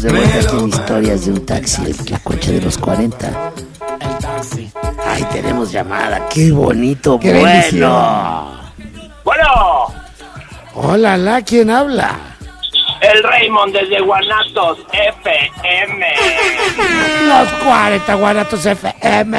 de vuelta aquí en Historias de un Taxi, la coche de los 40. El taxi. Ay, tenemos llamada, qué bonito, Qué bueno. bendición. Bueno, Hola, ¿quién habla? el Raymond desde Guanatos FM. Los 40 Guanatos FM.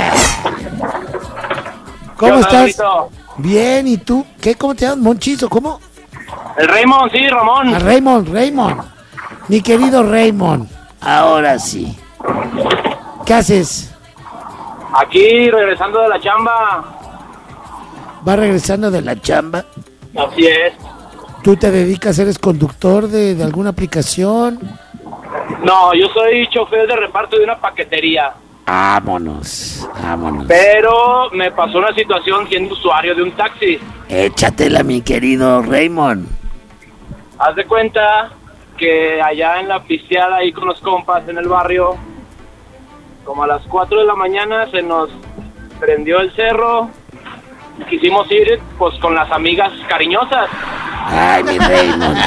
¿Cómo ¿Qué onda, estás? Brito? Bien, ¿y tú? ¿Qué? ¿Cómo te llamas? Monchizo, ¿cómo? El Raymond, sí, Ramón. A Raymond. Mi querido Raymond. Ahora sí. ¿Qué haces? Aquí regresando de la chamba. ¿Va regresando de la chamba? Así es. ¿Tú te dedicas, eres conductor de alguna aplicación? No, yo soy chofer de reparto de una paquetería. Vámonos. Pero me pasó una situación siendo usuario de un taxi. Échatela, mi querido Raymond. Haz de cuenta que allá en la pisteada ahí con los compas en el barrio, como a las 4 de la mañana se nos prendió el cerro. Quisimos ir pues con las amigas cariñosas. Ay, mi Raymond.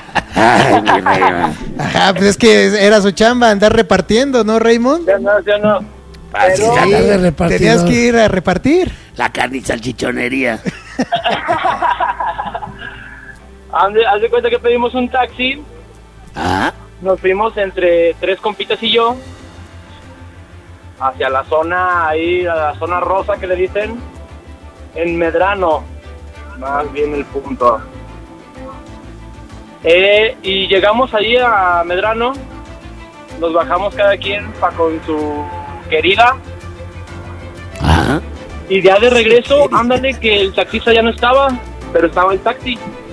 Ajá, pues es que era su chamba, andar repartiendo, ¿no, Raymond? Ya no. Así Pero- se anda de repartidor. Tenías que ir a repartir. La carne y salchichonería. Haz de cuenta que pedimos un taxi. Ah, Nos fuimos entre tres compitas y yo hacia la zona ahí, a la zona rosa que le dicen, en Medrano, más bien el punto. Y llegamos allí a Medrano, nos bajamos cada quien con su querida, ajá. y ya de regreso, ándale que el taxista ya no estaba, pero estaba el taxi.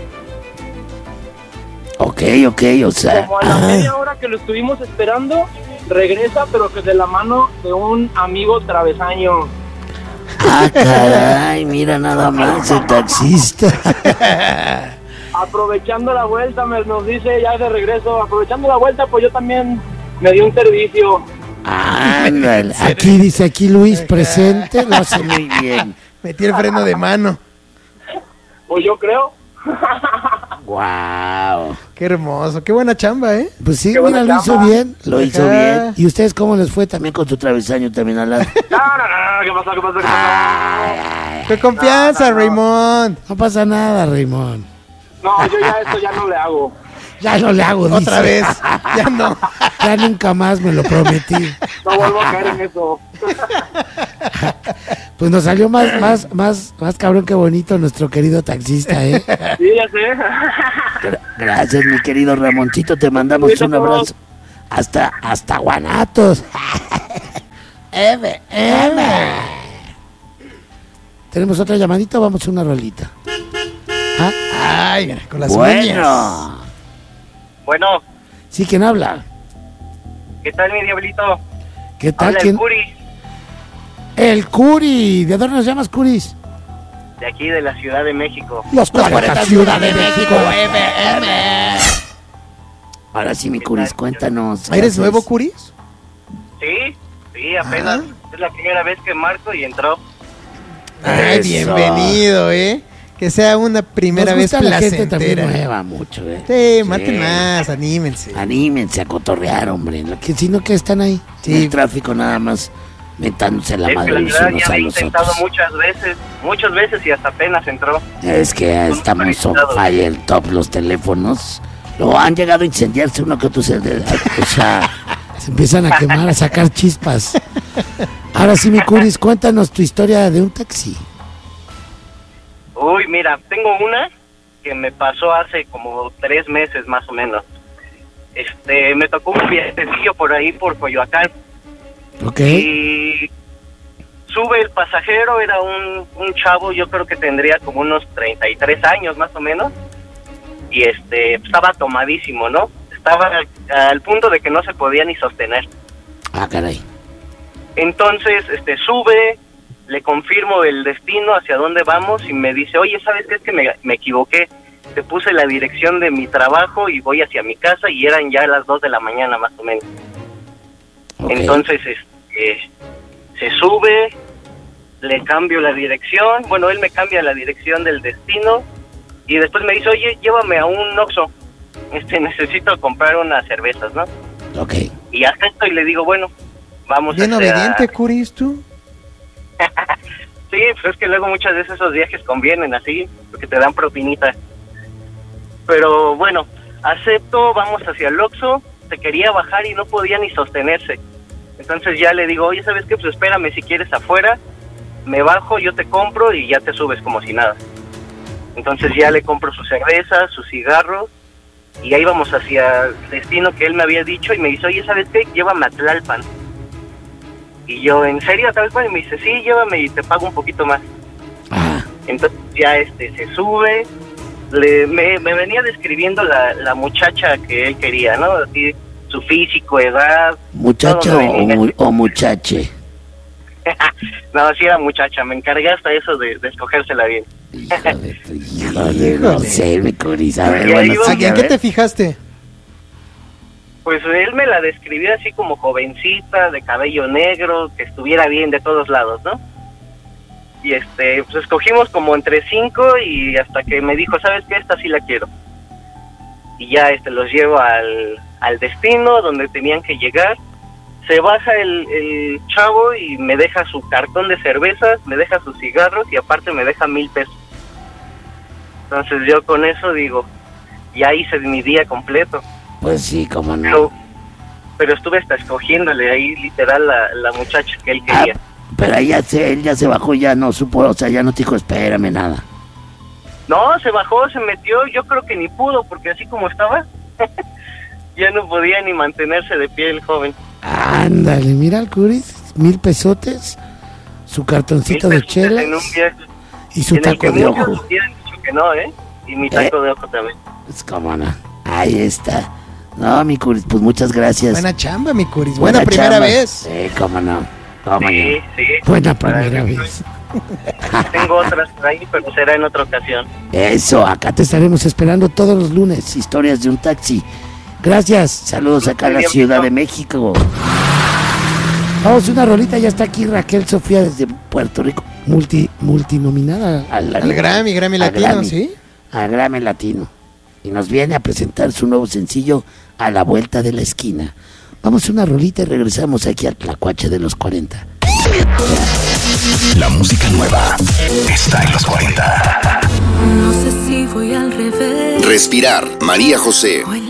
Ok, o sea. Como a la media hora que lo estuvimos esperando, regresa, pero que de la mano de un amigo travesaño. Ah, caray, mira nada más el taxista. Aprovechando la vuelta, nos dice ya de regreso, aprovechando la vuelta, pues yo también me di un servicio. Ándale. Aquí dice Luis presente, lo hace muy bien. Metí el freno de mano. Pues yo creo. Wow. Qué hermoso, qué buena chamba, ¿eh? Pues sí, Qué buena mira, lo hizo chamba. bien. Lo hizo Ajá. bien. ¿Y ustedes cómo les fue también con su travesaño también al lado? No, ¿qué pasó? ¡Qué confianza, No. Raymond! No pasa nada, Raymond. No, yo ya esto ya no le hago. Ya no le hago, dice. Otra vez, ya no. Ya nunca más me lo prometí. No vuelvo a caer en eso. Pues nos salió más cabrón que bonito nuestro querido taxista, ¿eh? Sí, ya sé. Gracias, mi querido Ramoncito, te mandamos un abrazo. Hasta Guanatos. ¿Tenemos otra llamadita o vamos a una rolita? Ay, mira, con las uñas. Bueno. Bueno, Sí, ¿quién habla? ¿qué tal, mi diablito? ¿Qué tal? Habla el ¿Quién? Curi, El Curi. ¿De dónde nos llamas, Curis? de aquí de la Ciudad de México. Los 40 Ciudad de México. Ahora sí, mi Curis, cuéntanos. ¿qué ¿Eres haces? nuevo, Curis? Sí, apenas. Es la primera vez que marco y entró. Ay, Eso. bienvenido, ¿eh? Que sea una primera Nos vez gusta la gente también placentera. nueva mucho, ¿eh? Sí, maten más, anímense. Anímense a cotorrear, hombre. Que si no, que están ahí. Sí. En el tráfico nada más mentándose la Es que madre la los verdad unos ya a lo he los intentado otros. muchas veces y hasta apenas entró. Es que estamos on fire top los teléfonos. Lo han llegado a incendiarse uno que otro. O sea, se empiezan a quemar, a sacar chispas. Ahora sí, mi Curis, cuéntanos tu historia de un taxi. Uy, mira, tengo una que me pasó hace como 3 meses más o menos. Me tocó un viajecillo por ahí por Coyoacán ¿Ok? y sube el pasajero, era un chavo, yo creo que tendría como unos 33 años más o menos, y estaba tomadísimo, ¿no? Estaba al punto de que no se podía ni sostener. Ah, caray. Entonces, sube, le confirmo el destino, hacia dónde vamos, y me dice, oye, ¿sabes qué? Es que me equivoqué. Te puse la dirección de mi trabajo y voy hacia mi casa, y eran ya las 2 de la mañana más o menos. Ok. Entonces, se sube, le cambio la dirección, bueno, él me cambia la dirección del destino, y después me dice, oye, llévame a un Oxxo, necesito comprar unas cervezas, ¿no? Ok. Y acepto y le digo, bueno, vamos Bien a obediente, Curis, tú. Sí, pues es que luego muchas veces esos viajes convienen así, porque te dan propinita. Pero bueno, acepto, vamos hacia el Oxxo, se quería bajar y no podía ni sostenerse. Entonces ya le digo, oye, ¿sabes qué? Pues espérame si quieres afuera, me bajo, yo te compro y ya te subes como si nada. Entonces ya le compro su cerveza, sus cigarros, y ahí vamos hacia el destino que él me había dicho, y me dice, oye, ¿sabes qué? Llévame a Tlalpan. Y yo, ¿en serio, Tlalpan? Y me dice, sí, llévame y te pago un poquito más. Ah, Entonces ya se sube, me venía describiendo la muchacha que él quería, ¿no? Así, su físico, edad. ¿muchacha todo me venía. o muchache? No, sí era muchacha, me encargué hasta eso de escogérsela bien. Híjole, no sé, mi Curis. A ver, Y ahí bueno, va. sí, ¿En a qué ver. te fijaste? Pues él me la describió así como jovencita, de cabello negro, que estuviera bien de todos lados, ¿no? Y pues escogimos como entre 5 y hasta que me dijo, ¿sabes qué? Esta sí la quiero. Y ya los llevo al destino donde tenían que llegar. Se baja el chavo y me deja su cartón de cervezas, me deja sus cigarros y aparte me deja 1,000 pesos. Entonces yo con eso digo, ya hice mi día completo. Pues sí, cómo no. Pero estuve hasta escogiéndole ahí literal la muchacha que él quería. Pero ahí él ya se bajó, ya no supo, o sea, ya no te dijo, espérame, nada. No, se bajó, se metió, yo creo que ni pudo, porque así como estaba, ya no podía ni mantenerse de pie el joven. Ándale, mira al Curis, 1,000 pesotes, su cartoncito 1,000 de pesos chelas en un viaje y su en el taco que de muchos ojo. hubieran dicho que no, y mi taco de ojo también. Pues cómo no, ahí está. No, mi Curis, pues muchas gracias. Buena chamba, mi Curis. Buena primera chamba. vez. Sí, cómo no. Cómo Sí, no. sí. Buena primera vez. Tengo otras por ahí, pero será en otra ocasión. Eso, acá te estaremos esperando todos los lunes. Historias de un taxi. Gracias. Saludos acá a la Muy bien, Ciudad Víctor. de México. Vamos, una rolita. Ya está aquí Raquel Sofía desde Puerto Rico. Multinominada Al Grammy al Latino, Grammy, ¿sí? Al Grammy Latino. Y nos viene a presentar su nuevo sencillo A la Vuelta de la Esquina. Vamos a una rolita y regresamos aquí a Tlacuache de los 40. La música nueva está en los 40. No sé si voy al revés Respirar, María José. o en